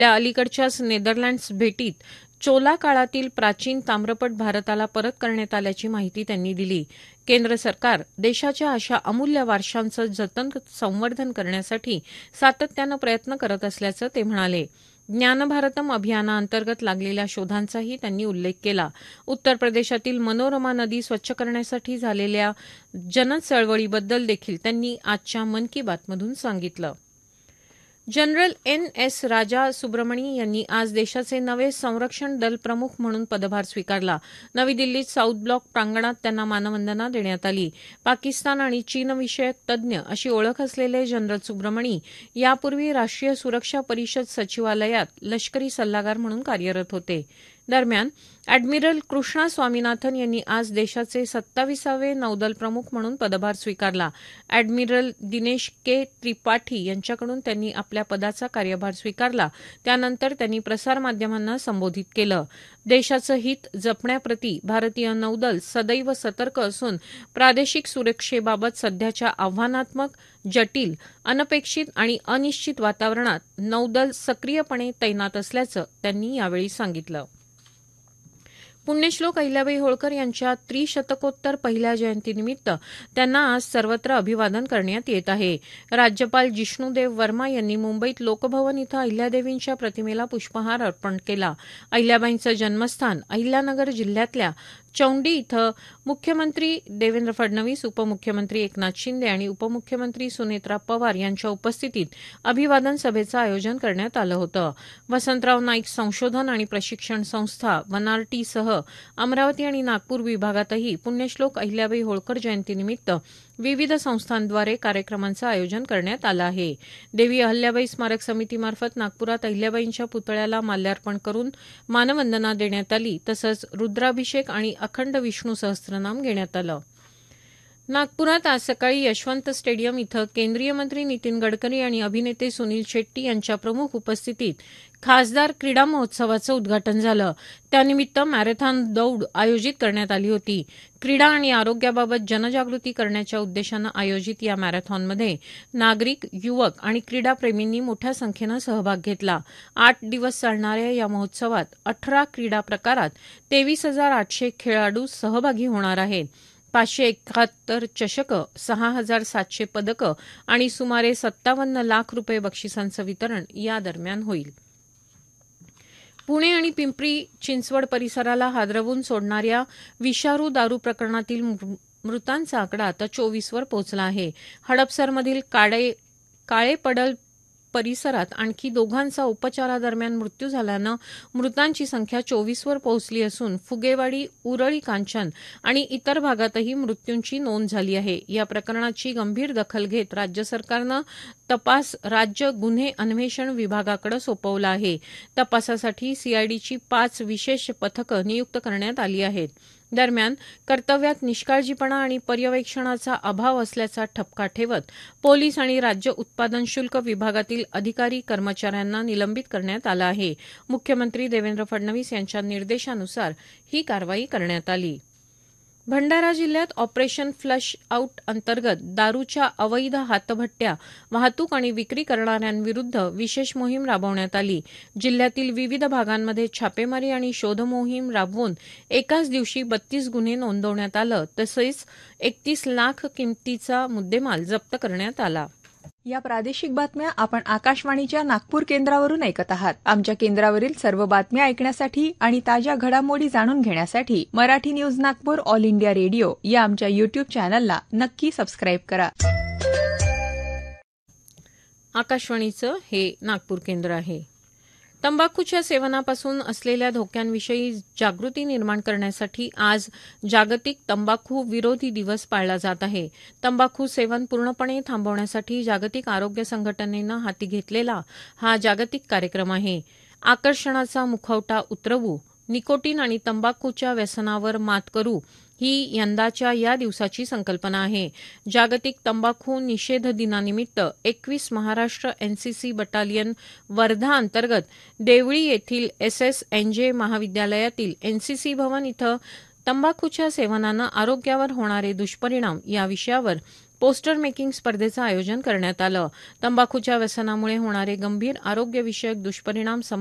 आपल्या अलीकडच्याच नेदरलँड्स भेटीत चोला काळातील प्राचीन ताम्रपट भारताला परत करण्यात आल्याची माहिती त्यांनी दिली. केंद्र सरकार देशाच्या अशा अमूल्य वारशांचं जतन संवर्धन करण्यासाठी सातत्यानं प्रयत्न करत असल्याचं ते म्हणाले. ज्ञानभारतम अभियानाअंतर्गत लागलेल्या शोधांचाही त्यांनी उल्लेख केला. उत्तर प्रदेशातील मनोरमा नदी स्वच्छ करण्यासाठी झालेल्या जनचळवळीबद्दल देखील त्यांनी आजच्या मन की बातमधून सांगितलं. General NS. राजा सुब्रमणी यांनी आज देशाचे नवे संरक्षण दल प्रमुख म्हणून पदभार स्वीकारला. नवी दिल्लीत साऊथ ब्लॉक प्रांगणात त्यांना मानवंदना देण्यात आली. पाकिस्तान आणि चीनविषयक तज्ञ अशी ओळख असलेले जनरल सुब्रमणी यापूर्वी राष्ट्रीय सुरक्षा परिषद सचिवालयात लष्करी सल्लागार म्हणून कार्यरत होते. दरम्यान अॅडमिरल कृष्णा स्वामीनाथन यांनी आज देशाचे 27वे नौदल प्रमुख म्हणून पदभार स्वीकारला. अॅडमिरल दिनेश के त्रिपाठी यांच्याकडून त्यांनी आपल्या पदाचा कार्यभार स्वीकारला. त्यानंतर त्यांनी प्रसारमाध्यमांना संबोधित केलं. देशाचं हित जपण्याप्रती भारतीय नौदल सदैव सतर्क असून प्रादेशिक सुरक्षेबाबत सध्याच्या आव्हानात्मक, जटिल, अनपेक्षित आणि अनिश्चित वातावरणात नौदल सक्रियपणे तैनात असल्याचं त्यांनी यावेळी सांगितलं. पुण्यश्लोक अहिल्याबाई होळकर यांच्या त्रिशतकोत्तर पहिल्या जयंतीनिमित्त त्यांना आज सर्वत्र अभिवादन करण्यात येत आहे. राज्यपाल जिष्णूदेव वर्मा यांनी मुंबईत लोकभवन इथं अहिल्यादेवींच्या प्रतिमेला पुष्पहार अर्पण केला. अहिल्याबाईंचं जन्मस्थान अहिल्यानगर जिल्ह्यातल्या चौंडी इथं मुख्यमंत्री देवेंद्र फडणवीस, उपमुख्यमंत्री एकनाथ शिंदे आणि उपमुख्यमंत्री सुनेत्रा पवार यांच्या उपस्थितीत अभिवादन सभेचं आयोजन करण्यात आलं होतं. वसंतराव नाईक संशोधन आणि प्रशिक्षण संस्था वनारटीसह अमरावती आणि नागपूर विभागातही पुण्यश्लोक अहिल्याबाई होळकर जयंतीनिमित्त विविध संस्थांद्वारे कार्यक्रमांचं आयोजन करण्यात आलं आहे. देवी अहल्याबाई स्मारक समितीमार्फत नागपुरात अहिल्याबाईंच्या पुतळ्याला माल्यार्पण करून मानवंदना देण्यात आली. तसंच रुद्राभिषेक आणि अखंड विष्णू सहस्त्रनाम घेण्यात आलं. नागपुरात आज सकाळी यशवंत स्टेडियम इथं केंद्रीय मंत्री नितीन गडकरी आणि अभिनेते सुनील शेट्टी यांच्या प्रमुख उपस्थितीत खासदार क्रीडा महोत्सवाचं उद्घाटन झालं. त्यानिमित्त मॅरेथॉन दौड आयोजित करण्यात आली होती. क्रीडा आणि आरोग्याबाबत जनजागृती करण्याच्या उद्देशानं आयोजित या मॅरेथॉनमध्ये नागरिक, युवक आणि क्रीडाप्रेमींनी मोठ्या संख्येनं सहभाग घेतला. 8 दिवस चालणाऱ्या या महोत्सवात 18 क्रीडा प्रकारात 23,800 खेळाडू सहभागी होणार आहेत. 571 चषकं, 6,700 पदकं आणि सुमारे 57 लाख रुपये बक्षिसांचं वितरण या दरम्यान होईल. पुणे आणि पिंपरी चिंचवड परिसराला हादरवून सोडणाऱ्या विषारू दारू प्रकरणातील मृतांचा आकडा आता 24 वर पोहोचला आहे. हडपसरमधील काळेपडळ परिसरात आणखी दोघांचा उपचारादरम्यान मृत्यू झाल्यानं मृतांची संख्या 24 वर पोहोचली असून फुगेवाडी, उरळी कांचन आणि इतर भागातही मृत्यूंची नोंद झाली आहे. या प्रकरणाची गंभीर दखल घेत राज्य सरकारनं तपास राज्य गुन्हे अन्वेषण विभागाकडे सोपवला आहे. तपासासाठी सीआयडीची 5 विशेष पथकं नियुक्त करण्यात आली आहेत. दरम्यान कर्तव्यात निष्काळजीपणा आणि पर्यवेक्षणाचा अभाव असल्याचा ठपका ठेवत पोलीस आणि राज्य उत्पादन शुल्क विभागातील अधिकारी कर्मचाऱ्यांना निलंबित करण्यात आलं आहे. मुख्यमंत्री देवेंद्र फडणवीस यांच्या निर्देशानुसार ही कारवाई करण्यात आली. भंडारा जिल्ह्यात ऑपरेशन फ्लश आउट अंतर्गत दारूच्या अवैध हातभट्ट्या, वाहतूक आणि विक्री करणाऱ्यांविरुद्ध विशेष मोहीम राबवण्यात आली. जिल्ह्यातील विविध भागांमध्ये छापेमारी आणि शोध मोहीम राबवून एकाच दिवशी 32 गुन्हे नोंदवण्यात आलं. तसेच 31 लाख किमतीचा मुद्देमाल जप्त करण्यात आला. या प्रादेशिक बातम्या आपण आकाशवाणीच्या नागपूर केंद्रावरून ऐकत आहात. आमच्या केंद्रावरील सर्व बातम्या ऐकण्यासाठी आणि ताज्या घडामोडी जाणून घेण्यासाठी Marathi news Nagpur all India radio या आमच्या युट्यूब चॅनलला नक्की सबस्क्राईब करा. आकाशवाणीचं हे नागपूर केंद्र आहे. तंबाखूच्या सेवनापासून असलेल्या धोक्यांविषयी जागृती निर्माण करण्यासाठी आज जागतिक तंबाखू विरोधी दिवस पाळला जात आहे. तंबाखू सेवन पूर्णपणे थांबवण्यासाठी जागतिक आरोग्य संघटनेनं हाती घेतलेला हा जागतिक कार्यक्रम आहे. आकर्षणाचा मुखवटा उतरवू, निकोटीन आणि तंबाखूच्या व्यसनावर मात करू ही यंदाच्या या दिवसाची संकल्पना आहे. जागतिक तंबाखू निषेध दिनानिमित्त 21 महाराष्ट्र एनसीसी बटालियन वर्धा अंतर्गत देवळी येथील SSNJ महाविद्यालयातील एनसीसी भवन इथं तंबाखूच्या सेवनानं आरोग्यावर होणारे दुष्परिणाम या विषयावर पोस्टर मेकिंग स्पर्धेचं आयोजन करण्यात आलं. तंबाखूच्या व्यसनामुळे होणारे गंभीर आरोग्यविषयक दुष्परिणाम